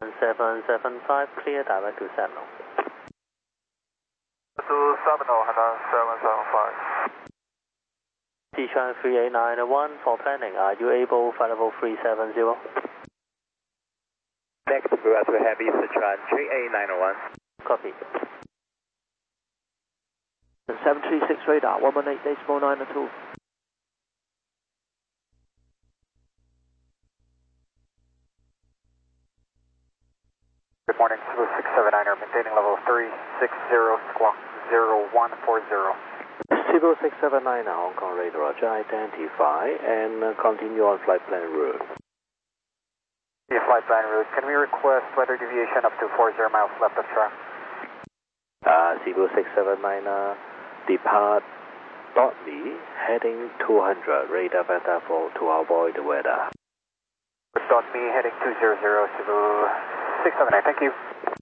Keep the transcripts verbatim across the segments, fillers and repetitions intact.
seven seven five, clear direct to Sentinel. To Sentinel, Hana seven seven five. Sichuan three eight nine one for planning. Are you able flight level three seven zero? Next, we are to Heavy Sichuan three eight nine one. Copy. seven three six radar, one one eight decimal nine two. Good morning, Zulu six seven nine, maintaining level three six zero, squawk zero one four zero. Zulu six seven nine, Hong Kong radar, Roger, identify and uh, continue on flight plan route. Yeah, flight plan route, can we request weather deviation up to forty miles left of track? Uh, Zulu six seven nine, uh, depart Dotney, heading two hundred, radar beta four to avoid the weather. Dotney, heading two hundred, Zulu six seven nine, thank you.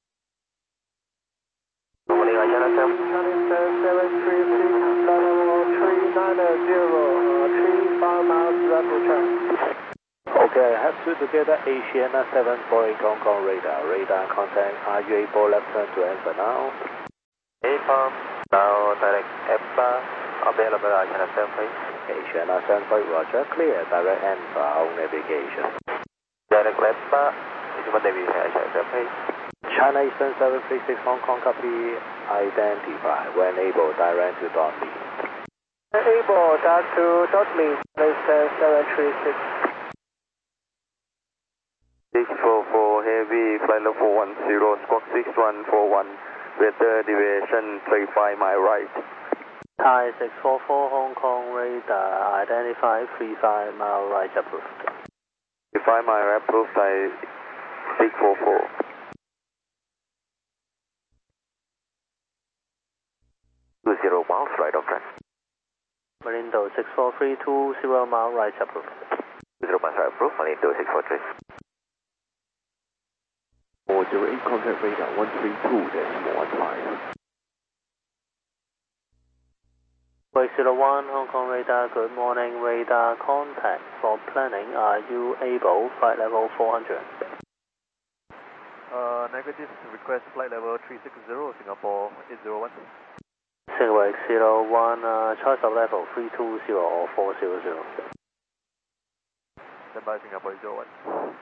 Good morning, Agena seven seven three three nine zero, three five miles left of track. Okay, I have two together, Asiana seven four eight Hong Kong radar, radar contact, are you able left turn to answer now? A pump, now direct E P A, available Agena seven please. Asiana seven four eight, Roger, clear, direct answer on navigation. Direct E P A, is one navigation Agena seven please. China Eastern seven three six Hong Kong, copy, identify, when able, direct to Dotney. Able, direct to Dotney, Eastern seven three six. six four four Heavy, flight level one zero, squawk six one four one, weather deviation three five mile right. Thai six four four Hong Kong radar, identify three five mile right approved. three five mile right approved, Thai six four four. two zero miles right of track. Malindo six four three two zero mile right approved. two zero miles right approved, Malindo six four three. four zero eight contact radar one three two decimal one five. Break zero one Hong Kong radar, good morning, radar contact for planning. Are you able flight level four hundred? Uh, negative, request flight level three six zero, Singapore eight zero one. Singapore zero one, uh, choice of level three two zero or four zero zero. Stand by Singapore eight zero one.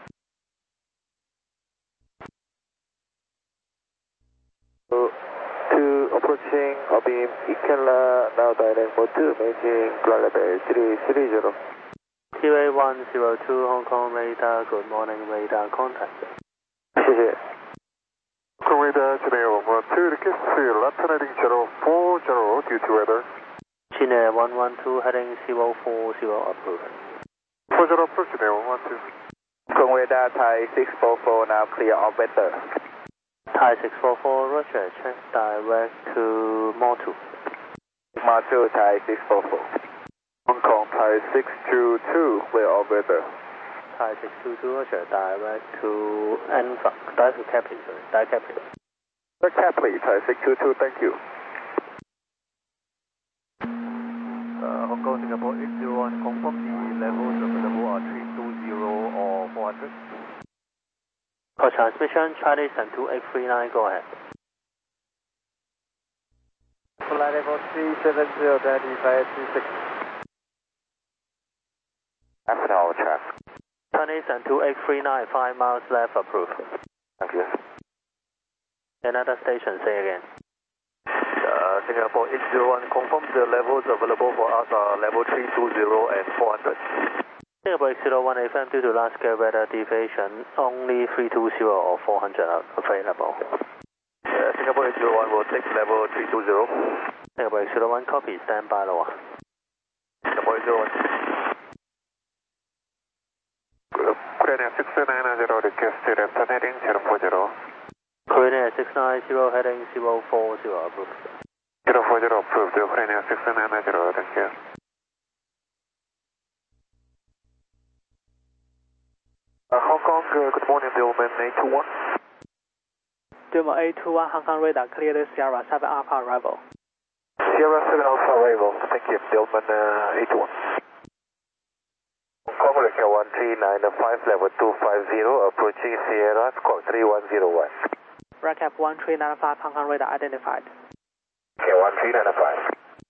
two approaching, Abim Ikela, now direct mode two, making flight level three three zero. T A one zero two Hong Kong radar, good morning, radar contact. 谢谢。 Radar, today one one two, request left heading zero four zero due to weather. China one one two heading zero four zero approved. four zero approved, today one one two. Hong radar, Thai six four four, now clear of weather. Thai six four four, Roger, check direct to Motu. Motu, Thai six four four. Hong Kong, Thai six two two, clear of weather. Thai six two two, Roger, direct to Alpha, direct to Capri, sorry, direct Capri. The Capri, Thai six two two, thank you. Uh, Hong Kong, Singapore eight zero one, confirm the levels available are three two zero or four hundred. For transmission, Chinese and two eight three nine, go ahead. Flight level three seven zero, identify two six. After our track. Chinese and two eight three nine, five miles left approved. Thank you. Another station, say again. Uh, Singapore eight zero one, confirm the levels available for us are level three two zero and four hundred. Singapore zero one F M, due to large scale weather deviation, only three two zero or four hundred are available. Uh, Singapore eight zero one will take level three two zero. Singapore zero one, copy, stand by lower. Singapore eight zero one. Korean six nine zero, request left turn heading zero four zero. Korean six nine zero, heading zero four zero, approved. zero four zero approved, Korean six nine zero, thank you. Uh, Hong Kong, uh, good morning, Billman eight two one. Billman eight two one, Hong Kong radar, clear the Sierra seven Alpha arrival. Sierra seven Alpha arrival, thank you, Billman uh, eight two one. Hong Kong, one three nine five, level two five zero, approaching Sierra, squawk three one zero one. Redcap one three nine five, Hong Kong radar identified. Okay, one three nine five.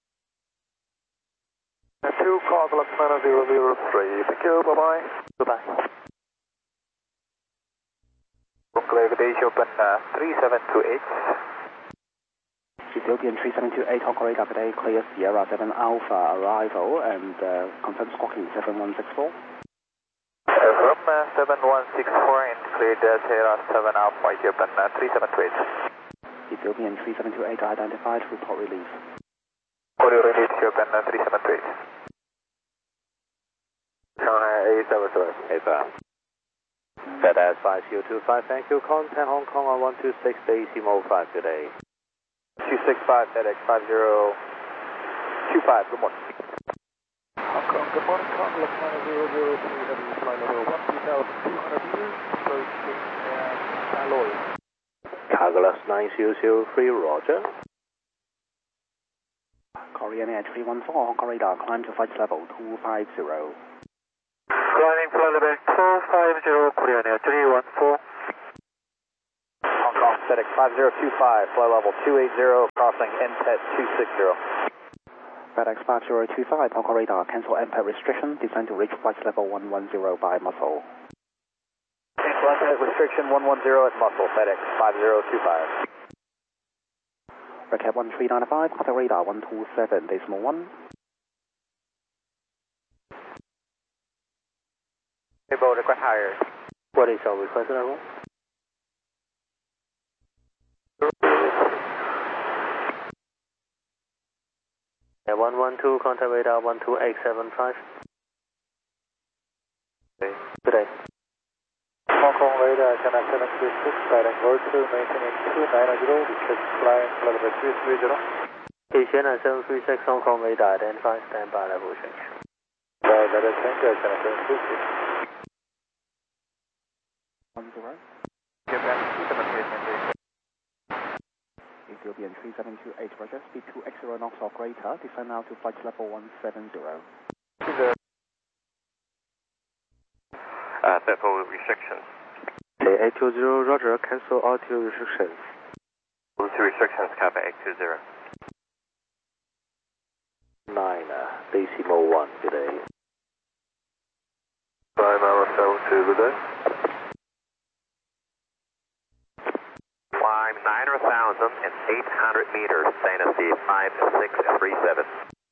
two, call block nine zero zero three, thank you, bye-bye. Goodbye. Clear good day, open uh, three seven two eight. Ethiopian three seven two eight, Hong Kong radar today, clear Sierra seven Alpha arrival and uh, confirm squawking seven one six four. From uh, seven one six four and cleared uh, Sierra seven Alpha, open uh, three seven two eight. Ethiopian three seven two eight identified, report relief. Audio release, open uh, three seven two eight. Shanghai A seven seven. Hey, sir. FedEx five zero two five, thank you. Contact Hong Kong on one two six decimal five today. two six five, FedEx five zero two five, good morning. Hong Kong, good morning, call block nine zero zero three, heavy flight level one two thousand two hundred meters, approaching uh, Alloy. Carglass nine zero zero three, roger. Korean Air three one four, Hong Kong radar, climb to flight level two five zero. Climbing flight level two five zero, Korean Air three one four. Hong Kong, FedEx five zero two five, flight level two eight zero, crossing N P E T two six zero. FedEx five zero two five, Hong Kong radar, cancel N P E T restriction, descend to reach flight level one one zero by muscle. Cancel N P E T restriction one one zero at muscle, FedEx five zero two five. Redcap one three nine five, contact radar one two seven decimal one. Table request higher. What is our request level? Yeah, one one two, contact radar one two eight seven five. Good day. Hong Kong radar, China seven three six, guiding vertical, maintaining two nine zero, request flying flight level three three zero. China seven three six, Hong Kong radar identified, standby level change. Right, letter change, China seven three six. One zero. Japan two seven two eight. Ethiopian three seven two eight, roger, speed two X zero knots off radar, descend now to flight level one seven zero. Uh, therefore, restrictions. Okay, eight two zero, roger, cancel altitude restrictions. Altitude restrictions, cover eight two zero. nine, uh, decimal one today. Prime hour seven two, good day. Climb nine thousand eight hundred meters, Dynasty five six three seven.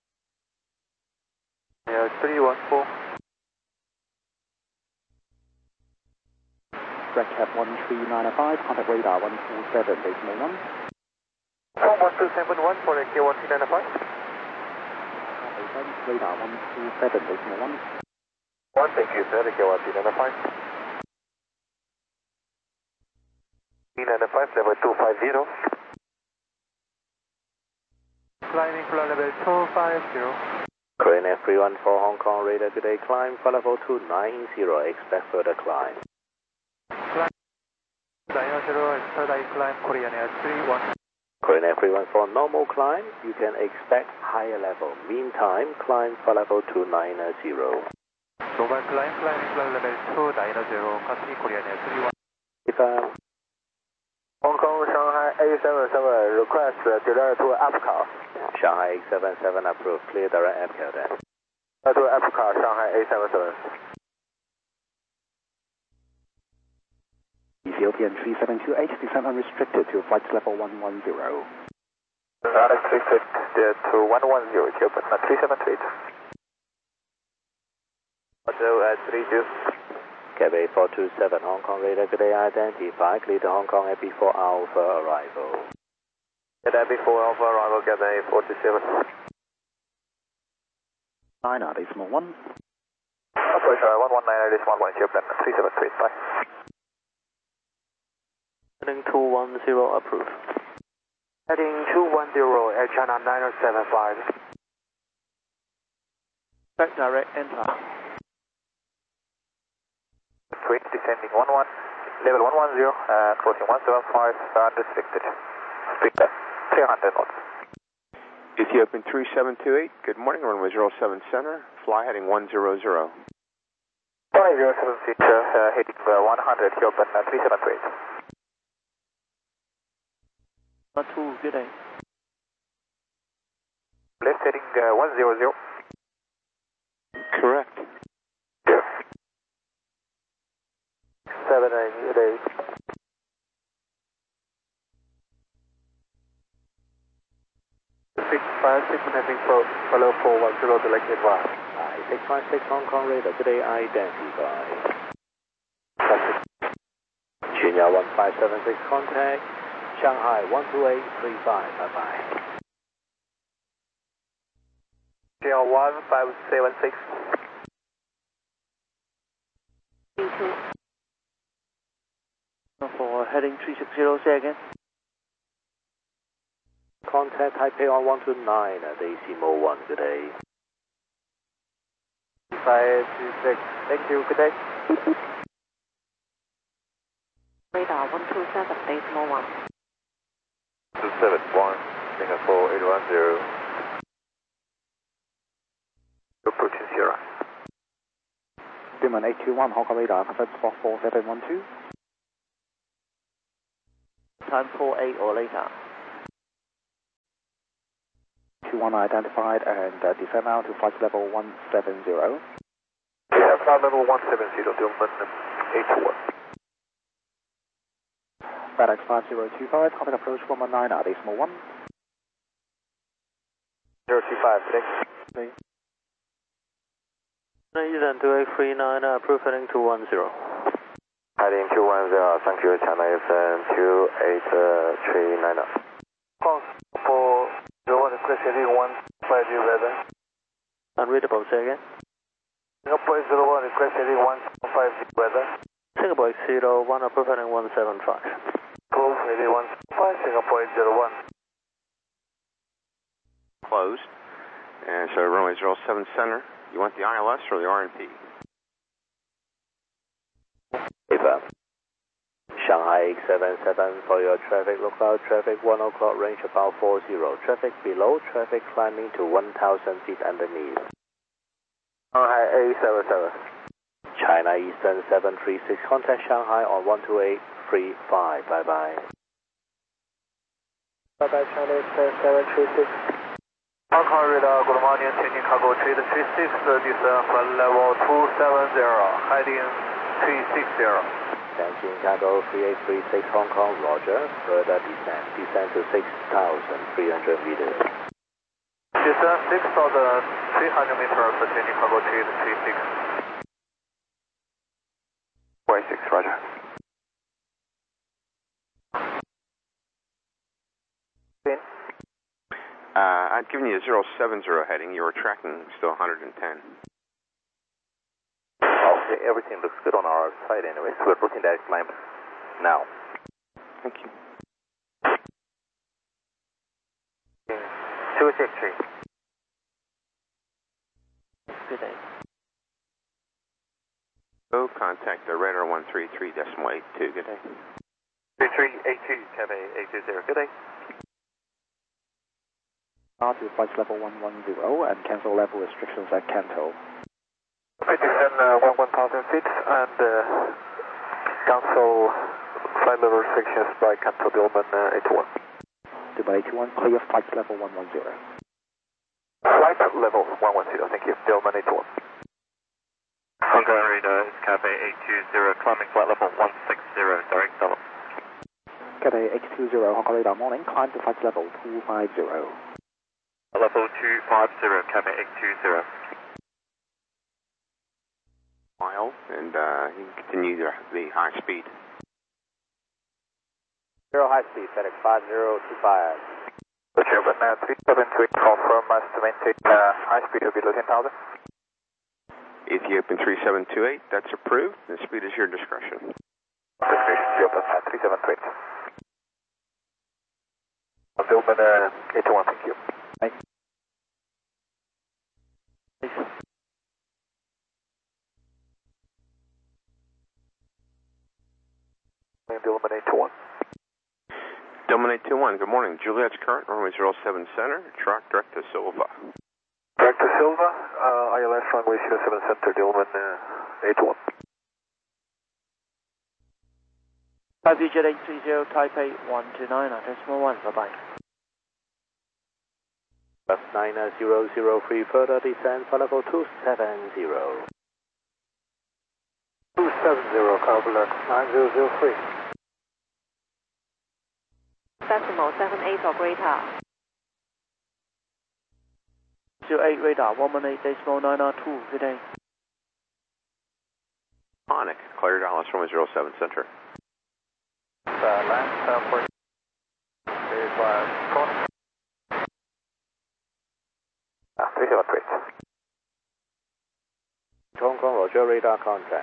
Yeah, three one four. Redcap one three nine five, contact radar one two seven decimal one. one two seven one for the K one three nine five. Radar one two seven decimal one. One, thank you, sir, the K one three nine five. three nine five, level two five zero. Climbing flight level two five zero. Korean Air three one four, Hong Kong radar today, climb for level two nine zero, expect further climb. nine zero, third eye climb, Korean Air three one. Korean Air three one four, normal climb, you can expect higher level. Meantime, climb for level two nine zero. Global climb, climbing flight level two nine zero, continue Korean Air three one. If uh, Hong Kong, Shanghai A seven seven, request delay to APCAR. Shanghai eight seven seven approved, clear direct A P C A then. To APCAR, Shanghai A seven seven. Ethiopian three seven two eight, descend unrestricted to flight level one one zero. Not restricted to one one zero, Ethiopian, three seven two eight. Auto at three two. Cathay four two seven, Hong Kong radar today identified, clear to Hong Kong F B four Alpha arrival. Cathay F B four Alpha arrival, Cathay four two seven. nine decimal one. Operation one one nine, decimal one, Ethiopian, three seven two eight, bye. Heading two one zero approved. Heading two one zero, Air China nine seven five. Back direct enter. Twin descending one one, level one one zero, and crossing one seven five, unrestricted. Speed three hundred knots. Ethiopian three seven two eight, good morning, runway zero seven center, fly heading one zero zero. five zero seven six, uh, heading uh, one hundred, Hilton uh, three seven two eight. one two, good day. Left heading uh, one zero zero. Correct. Yeah. seven eight, good day. six five six, connecting for follow four one zero, select advance. I six five six Hong Kong radar, today identify. China one five seven six contact, Shanghai one two eight three five, bye bye. China one five seven six. For heading three six zero, say again. Contact Taipei on one two nine at Decimo one, good day. five two six, thank you, good day. Radar one two seven, Decimo one. two seven one, Singapore eight one zero. Approaching Sierra. Dillman eight two one, Hong Kong radar, conference for four seven one two. Time four eight or later. two one identified and uh, descend now to flight level one seven zero. Yeah, flight level one seven zero, Dillman eight two one. FedEx five zero two five, coming approach one one nine at Decimal one. zero two five, today. Eastern two eight three nine, approve heading two one zero. Heading two one zero, thank you, China Eastern two eight three nine. Call for zero one, request heading one five zero, weather. Unreadable, say again. Singapore zero one, request heading one five zero, weather. Singapore zero one, approve heading one seven five. Approve heading one five, Singapore zero one. Closed. And so runway zero seven center. You want the I L S or the R and P? Paper. Shanghai eight seven seven for your traffic lookout, traffic one o'clock range about four zero, traffic below, traffic climbing to one thousand feet underneath. Shanghai eight seven seven. China Eastern seven three six, contact Shanghai on one two eight three five, bye bye. Bye bye, China Eastern seven three six. Hong Kong radar, good morning, changing cargo trade three six, descend flight level two seven zero, heading three six zero. Tianjin cargo three eight three six Hong Kong, roger, further descend, descend to six thousand three hundred meters. Descend six thousand three hundred meters, changing cargo trade three six. four eight six, roger. Spin. Uh, I'd given you a zero seven zero heading. You were tracking still one hundred ten. Okay, everything looks good on our side anyway, so we're booking that climb now. Thank you. two six three. Good day. Oh, contact the radar one three three decimal eight two. Good day. three three eight two, Cathay eight two zero. Good day. Now to flight level one one zero and cancel level restrictions at Canto. Descend uh, one one thousand feet and uh, cancel flight level restrictions by Canto Dillman uh, eight one. Dillman eight one, clear flight level one one zero. Flight level one one zero, thank you. Dillman eight one. Hong Kong radar, Cathay eight two zero, climbing flight level one six zero, direct level. Cathay eight two zero, Hong Kong radar morning, climb to flight level two five zero. Level two five zero, Cathay eight two zero. Mile, and uh, you can continue the, the high speed. Zero high speed, FedEx five zero two five. German uh, three seven three, confirm us to maintain uh, high speed of below ten thousand. Ethiopian three seven two eight, that's approved. The speed is your discretion. Ethiopian uh, three seven two eight. Dillman uh, eight one, thank you. Thanks. Dillman eight one. Dillman eight two one, good morning. Juliet's current, runway zero seven center, track direct to Silva. Direct to Silva, uh, I L S runway zero seven center, Dillman uh, eight one. Taipei Jet eight three zero, Taipei one two nine, decimal one, bye-bye. Bus nine zero zero three, further descend for level two seven zero. two seven zero, Carbolux nine zero zero three. Decimal seven eight or greater. zero eight radar, one one eight decimal nine R two, good day. Onic, clear Dallas runway zero seven center. Uh, land uh, for is uh, corner. Uh, three seven three. Hong Kong Roger, radar contact.